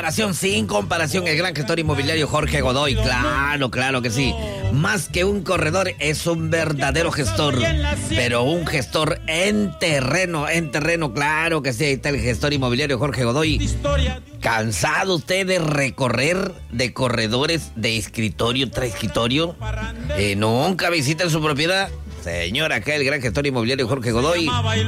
comparación, sin comparación, el gran gestor inmobiliario Jorge Godoy. Claro que sí. Más que un corredor, es un verdadero gestor. Pero un gestor en terreno, claro que sí. Ahí está el gestor inmobiliario Jorge Godoy. ¿Cansado usted de recorrer de corredores de escritorio tras escritorio? ¿Nunca visita su propiedad? Señora, acá el gran gestor inmobiliario Jorge Godoy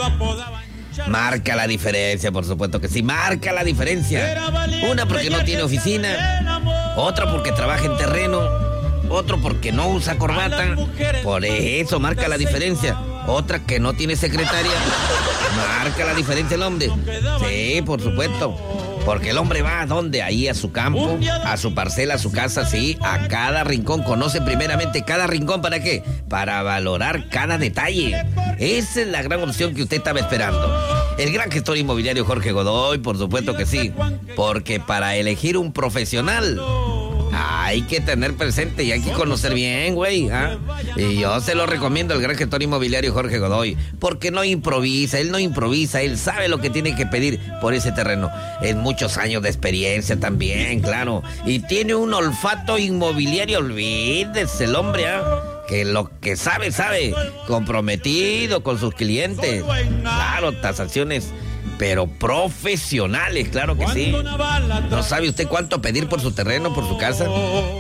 marca la diferencia, por supuesto que sí, marca la diferencia. Una porque no tiene oficina, otra porque trabaja en terreno, otro porque no usa corbata, por eso marca la diferencia. Otra que no tiene secretaria, marca la diferencia el hombre. Sí, por supuesto. Porque el hombre va ¿a dónde? Ahí a su campo, a su parcela, a su casa, sí, a cada rincón. Conoce primeramente cada rincón, ¿para qué? Para valorar cada detalle. Esa es la gran opción que usted estaba esperando. El gran gestor inmobiliario Jorge Godoy, por supuesto que sí. Porque para elegir un profesional hay que tener presente y hay que conocer bien, güey. Y yo se lo recomiendo al gran gestor inmobiliario Jorge Godoy, porque no improvisa, él sabe lo que tiene que pedir por ese terreno. Es muchos años de experiencia también, claro. Y tiene un olfato inmobiliario, olvídese el hombre, que lo que sabe, comprometido con sus clientes. Claro, tasaciones, pero profesionales, claro que sí. ¿No sabe usted cuánto pedir por su terreno, por su casa?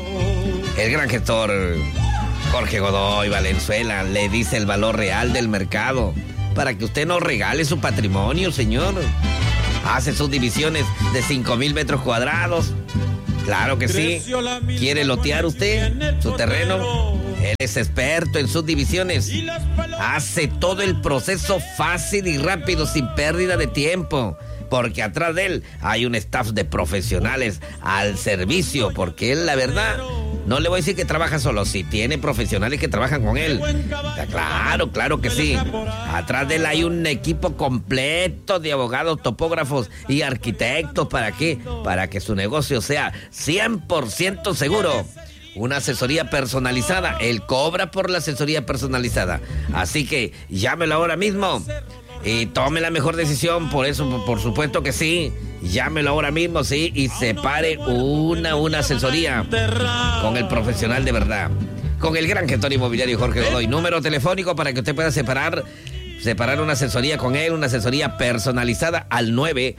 El gran gestor Jorge Godoy Valenzuela le dice el valor real del mercado para que usted no regale su patrimonio, señor. Hace sus divisiones de 5,000 metros cuadrados. Claro que sí. ¿Quiere lotear usted su terreno? Él es experto en subdivisiones. Hace todo el proceso fácil y rápido, sin pérdida de tiempo. Porque atrás de él hay un staff de profesionales al servicio. Porque él, la verdad, no le voy a decir que trabaja solo. Sí, tiene profesionales que trabajan con él. Claro que sí. Atrás de él hay un equipo completo de abogados, topógrafos y arquitectos. ¿Para qué? Para que su negocio sea 100% seguro. Una asesoría personalizada. Él cobra por la asesoría personalizada. Así que llámelo ahora mismo y tome la mejor decisión. Por eso, por supuesto que sí. Llámelo ahora mismo, sí. Y separe una asesoría con el profesional de verdad. Con el gran gestor inmobiliario Jorge Godoy. Número telefónico para que usted pueda separar una asesoría con él, una asesoría personalizada al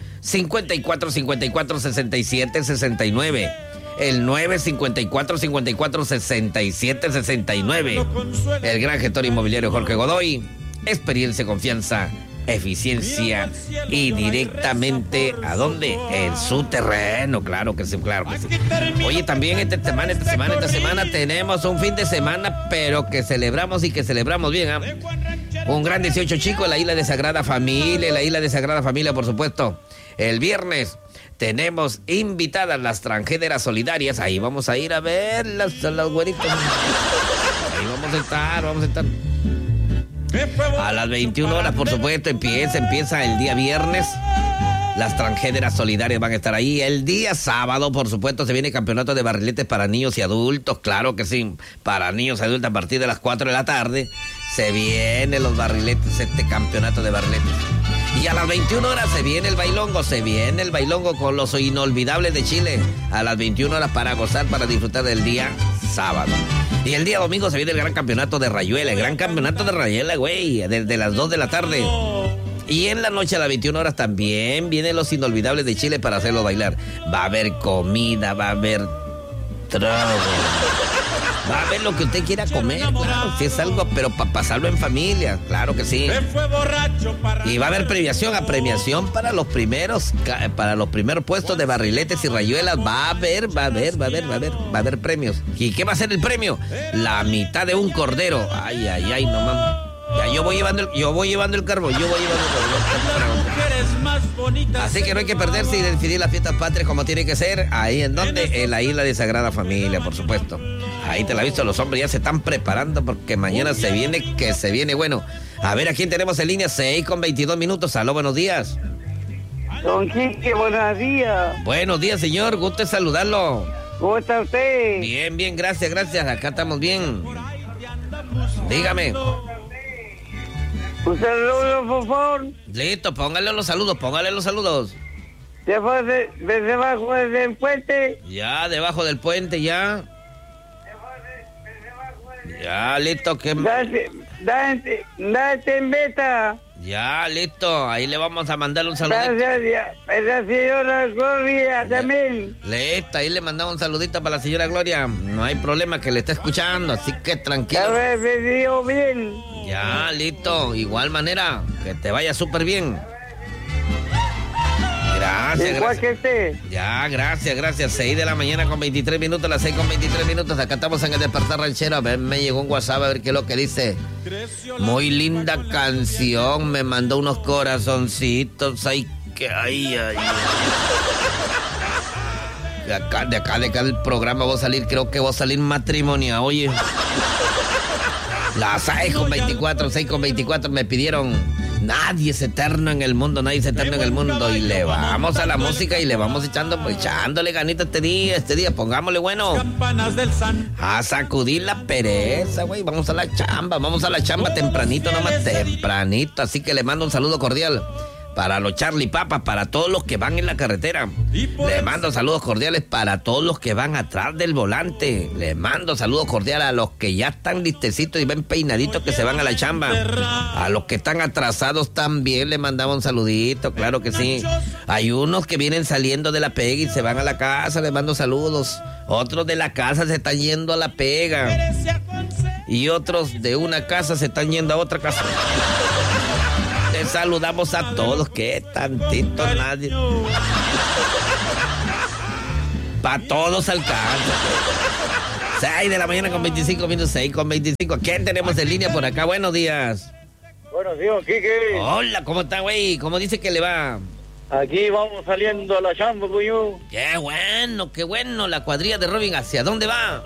954-54-67-69. El 954-54-67-69. El gran gestor inmobiliario Jorge Godoy. Experiencia, confianza, eficiencia y directamente ¿a dónde? En su terreno, claro que sí. Oye, también esta semana tenemos un fin de semana, pero que celebramos y que celebramos bien, Un gran 18 chico en la isla de Sagrada Familia, por supuesto. El viernes tenemos invitadas las transgéneras solidarias. Ahí vamos a ir a ver las güeritas. Ahí vamos a estar. A las 21 horas, por supuesto, empieza el día viernes. Las transgéneras solidarias van a estar ahí. El día sábado, por supuesto, se viene el campeonato de barriletes para niños y adultos. Claro que sí, para niños y adultos a partir de las 4 de la tarde. Se vienen los barriletes, este campeonato de barriletes. Y a las 21 horas se viene el bailongo con los inolvidables de Chile. A las 21 horas para gozar, para disfrutar del día sábado. Y el día domingo se viene el gran campeonato de Rayuela. Güey, desde las 2 de la tarde. Y en la noche a las 21 horas también vienen los inolvidables de Chile para hacerlo bailar. Va a haber comida, va a haber trago. Va a haber lo que usted quiera comer, claro, si es algo, pero para pasarlo en familia, claro que sí. Y va a haber premiación para los primeros puestos de barriletes y rayuelas. Va a haber premios. ¿Y qué va a ser el premio? La mitad de un cordero. Ay, no mames. Ya yo voy llevando el carbón. Así que no hay que perderse y decidir las fiestas patrias como tiene que ser. Ahí en donde, en la isla de Sagrada Familia, por supuesto. Ahí te la he visto, los hombres ya se están preparando porque mañana se viene bueno. A ver, ¿a quién tenemos en línea? 6:22. Aló, buenos días. Don Quique, buenos días. Buenos días, señor, gusto en saludarlo. ¿Cómo está usted? Bien, gracias, acá estamos bien. Dígame. Un saludo, por favor. Listo, póngale los saludos. debajo del puente. Ya, debajo del puente, ya. Ya, listo, que... Date en beta. Ya, listo, ahí le vamos a mandar un saludito. Gracias, la señora Gloria también. Listo, ahí le mandamos un saludito para la señora Gloria. No hay problema que le esté escuchando, así que tranquilo. A ver, me dio bien. Ya, listo, igual manera, que te vaya súper bien. Gracias, Igual gracias. que usted. Ya, gracias. 6 de la mañana con 23 minutos, las 6 con 23 minutos. Acá estamos en el Despertar Ranchero. A ver, me llegó un WhatsApp a ver qué es lo que dice. Muy linda canción, me mandó unos corazoncitos. Ay, que ay. De acá del programa voy a salir, creo que voy a salir matrimonial, oye. Las 6 con 24 me pidieron. Nadie es eterno en el mundo, y le vamos a la música y le vamos echándole ganita este día, pongámosle bueno. A sacudir la pereza, güey, vamos a la chamba tempranito, así que le mando un saludo cordial para los Charlie Papas, para todos los que van en la carretera. Le mando saludos cordiales para todos los que van atrás del volante. Le mando saludos cordiales a los que ya están listecitos y ven peinaditos que se van a la chamba. A los que están atrasados también le mandamos un saludito, claro que sí. Hay unos que vienen saliendo de la pega y se van a la casa, les mando saludos. Otros de la casa se están yendo a la pega. Y otros de una casa se están yendo a otra casa. Les saludamos a todos, que tantito nadie. Pa' todos alcanza. 6 de la mañana con 25 minutos, 6 con 25. ¿Quién tenemos en línea por acá? Buenos días. Buenos días, Quique. Hola, ¿cómo está, güey? ¿Cómo dice que le va? Aquí vamos saliendo a la chamba, puño. Qué bueno. La cuadrilla de Robin, ¿hacia dónde va?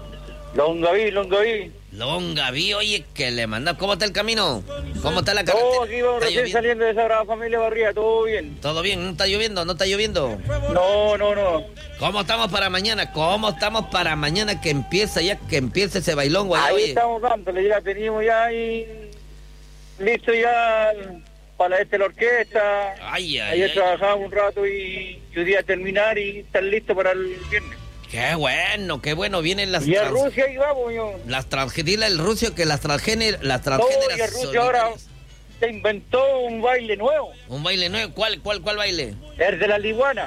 Longaví, oye, que le manda. ¿Cómo está el camino? ¿Cómo está la carretera? Todo aquí vamos recién saliendo de esa familia Barría, todo bien. ¿Todo bien? ¿No está lloviendo? No. ¿Cómo estamos para mañana? Que empiece ese bailón, güey. Ahí oye. estamos dándole, ya tenemos ya ahí listo ya para la orquesta. Ayer trabajamos un rato y hoy día terminar y estar listo para el viernes. Qué bueno, vienen las... Y a Rusia ahí vamos, yo. Dile al ruso que las transgéneras... No, y el Rusia ahora se inventó un baile nuevo. ¿Un baile nuevo? ¿Cuál baile? El de la iguana.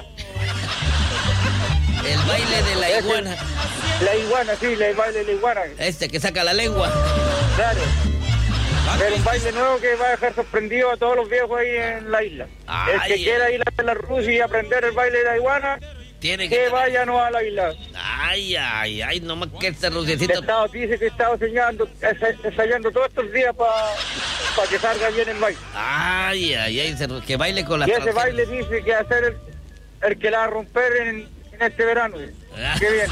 El baile de la iguana. La iguana, sí, el baile de la iguana. Que saca la lengua. Claro. Pero un baile nuevo que va a dejar sorprendido a todos los viejos ahí en la isla. El que quiera ir a la Rusia y aprender el baile de la iguana... Tiene que vayan a la isla. Ay, nomás que este rusiecito. El Estado dice que estaba ensayando todos estos días para que salga bien el baile. Que baile con la... Y ese baile dice que va a ser el que la va a romper en este verano. Que viene.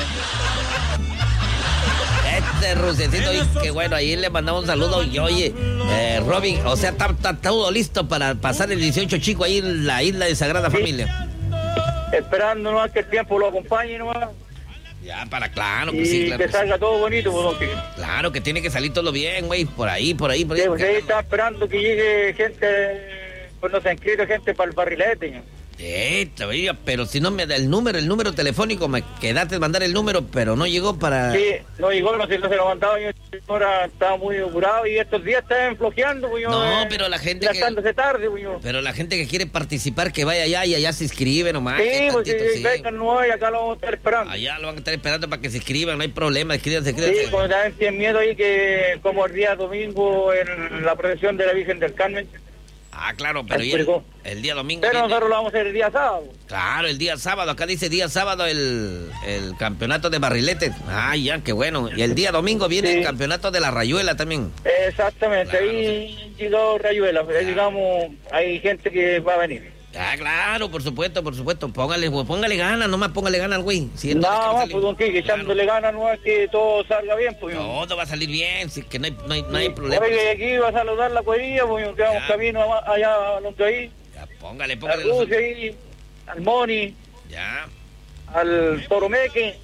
Este rusiecito, que bueno, ahí le mandamos un saludo. Y oye, Robin, o sea, está todo listo para pasar el 18 chico ahí en la isla de Sagrada Familia. Esperando nomás que el tiempo lo acompañe nomás. Ya, claro que y sí, claro que que salga todo bonito, pues, claro que tiene que salir todo bien, güey, por ahí. Sí, pues ahí está esperando que llegue gente, pues no se ha inscrito gente para el barrilete. Pero si no me da el número telefónico, me quedaste de mandar el número, pero no llegó para... Sí, no llegó, no se lo mandaba, yo ahora estaba muy apurado y estos días están flojeando, pues, pero la gente tarde, pues, pero la gente que quiere participar, que vaya allá y allá se inscribe nomás. Sí, pues si vengan no, y acá lo vamos a estar esperando. Allá lo van a estar esperando para que se inscriban, no hay problema, escríbanse. Sí, como también tienen miedo ahí que como el día domingo en la procesión de la Virgen del Carmen. Claro, pero el día domingo... Pero nosotros lo vamos a hacer el día sábado. Claro, el día sábado. Acá dice día sábado el campeonato de barriletes. Qué bueno. Y el día domingo viene el campeonato de la rayuela también. Exactamente, claro, ahí llegó rayuela. Ahí digamos, hay gente que va a venir. Claro, por supuesto. Póngale ganas, nomás póngale ganas al güey. No, pues don Quique, echándole ganas no es que todo salga bien, pues. Todo va a salir bien, si que no hay problema. Oye, aquí va a saludar la cuadrilla, pues, que vamos camino allá a donde ahí. Ya, póngale. Al Rusia ahí, al Moni. Ya. Al Toro Meque.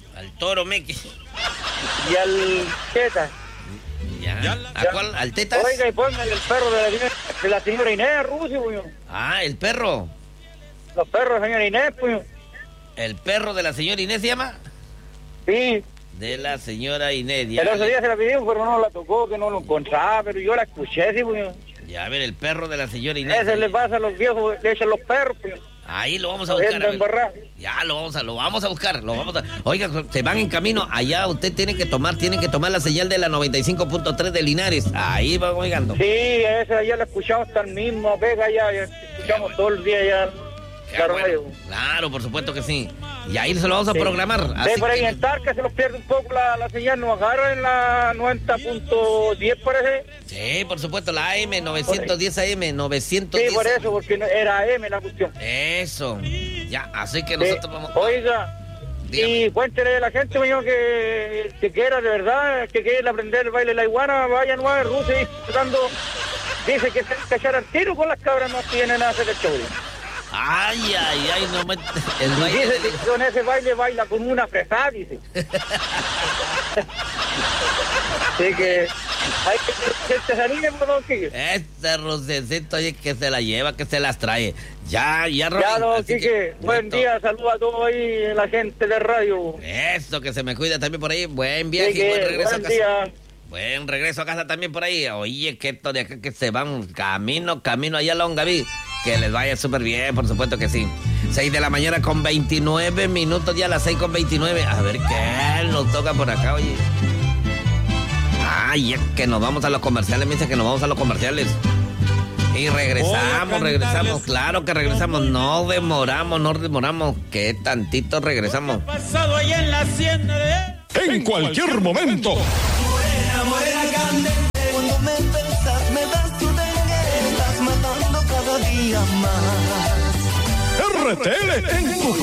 Y al Teta. Ya. ¿A cuál? ¿Al Teta? Oiga, y póngale el perro de la señora Inés, Rusia, pues. El perro. Los perros de la señora Inés, pues. ¿El perro de la señora Inés se llama? Sí. De la señora Inés. El otro día se la pidió, pero no la tocó, que no lo encontraba, pero yo la escuché, sí, pues. Ya, a ver, el perro de la señora Inés. Ese le pasa a los viejos, le echan los perros, pues. Ahí lo vamos a buscar. Ya, lo vamos a buscar. Oiga, se van en camino. Allá usted tiene que tomar la señal de la 95.3 de Linares. Ahí van oigando. Sí, esa ya la escuchamos hasta el mismo Vega, ya escuchamos todo el día ya. Claro, por supuesto que sí. Y ahí se lo vamos a programar. Así por ahí en Talca se nos pierde un poco la señal, nos agarra en la 90.10 parece. Sí, por supuesto, la AM, 910 AM, 910. Sí, por eso, porque era AM la cuestión. Eso, ya, así que nosotros vamos... Oiga, dígame. Y cuéntele a la gente, señor, que quiera de verdad, que quiera aprender el baile de la iguana, vaya no a Rusia y tratando, dice que se cachar al tiro con las cabras, no tienen nada que hacer el show. Ay, no me... Dice que con ese baile baila como una fresada, dice. Así que hay que se anime por don Quique. Este Rusecito, oye, que se la lleva, que se las trae. Ya, Robin. Ya, don Quique, buen día, saludos a todos ahí, la gente de radio. Eso, que se me cuida también por ahí. Buen viaje, Quique, buen regreso buen a casa. Día. Buen regreso a casa también por ahí. Oye, que esto de acá que se van camino allá a Longaví. Que les vaya súper bien, por supuesto que sí. 6 de la mañana con 29 minutos, ya a las 6 con 29. A ver qué nos toca por acá, oye. Ay, es que nos vamos a los comerciales, me dice que nos vamos a los comerciales. Y regresamos, claro que regresamos. No demoramos, que tantito regresamos. Pasado ahí en la hacienda de... En cualquier momento. Morena candente, cuando me besas, me das tu dengue, estás matando cada día más. RTL en tu